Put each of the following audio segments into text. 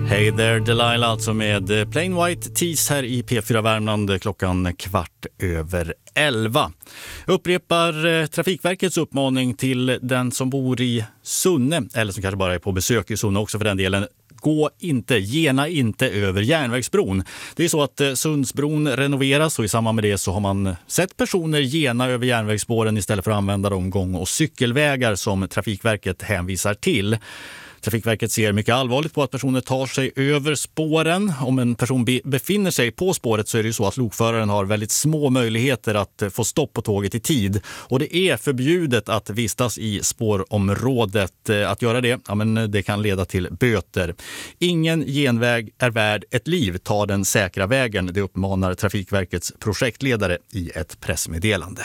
Hey there Delilah, alltså med Plain White Tees här i P4 Värmland klockan 11:15. Upprepar Trafikverkets uppmaning till den som bor i Sunne, eller som kanske bara är på besök i Sunne också för den delen. Gena inte över järnvägsbron. Det är så att Sundsbron renoveras och i samband med det så har man sett personer gena över järnvägsspåren istället för att använda de gång- och cykelvägar som Trafikverket hänvisar till. Trafikverket ser mycket allvarligt på att personer tar sig över spåren. Om en person befinner sig på spåret så är det ju så att lokföraren har väldigt små möjligheter att få stopp på tåget i tid. Och det är förbjudet att vistas i spårområdet. Att göra det, ja, men det kan leda till böter. Ingen genväg är värd ett liv. Ta den säkra vägen. Det uppmanar Trafikverkets projektledare i ett pressmeddelande.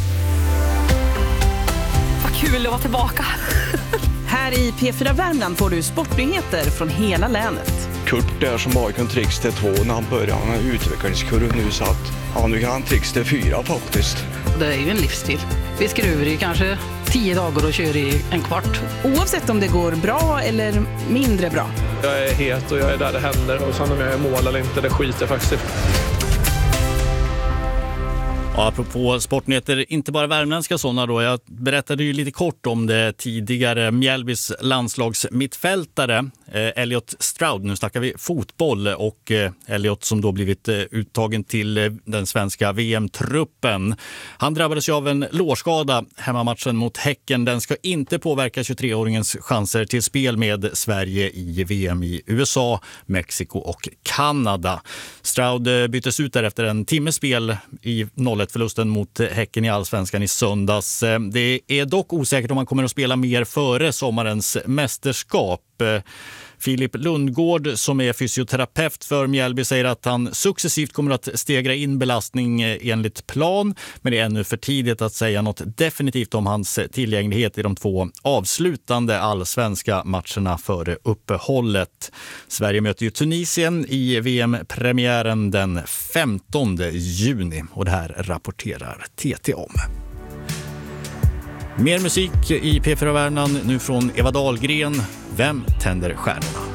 Vad kul att vara tillbaka! Här i P4 Värmland får du sportnyheter från hela länet. Kurt där som har kunnat tricks till 2 när han började. Han har utvecklingskurv nu så att nu kan han tricks till 4 faktiskt. Det är ju en livsstil. Vi skruvar i kanske 10 dagar och kör i en kvart. Oavsett om det går bra eller mindre bra. Jag är het och jag är där det händer och sen om jag är mål eller inte, det skiter faktiskt. Ja, apropå sportnyheter, inte bara värmländska sådana då. Jag berättade ju lite kort om det tidigare. Mjällbys landslagsmittfältare Elliot Stroud, nu snackar vi fotboll, och Elliot som då blivit uttagen till den svenska VM-truppen. Han drabbades ju av en lårskada hemmamatchen mot Häcken. Den ska inte påverka 23-åringens chanser till spel med Sverige i VM i USA, Mexiko och Kanada. Stroud byttes ut där efter en timmes spel i 0-1-förlusten mot Häcken i Allsvenskan i söndags. Det är dock osäkert om han kommer att spela mer före sommarens mästerskap. Filip Lundgård som är fysioterapeut för Mjällby säger att han successivt kommer att stegra in belastning enligt plan, men det är ännu för tidigt att säga något definitivt om hans tillgänglighet i de 2 avslutande allsvenska matcherna före uppehållet. Sverige möter ju Tunisien i VM-premiären den 15 juni och det här rapporterar TT om. Mer musik i P4 Värmland nu från Eva Dahlgren. Vem tänder stjärnorna?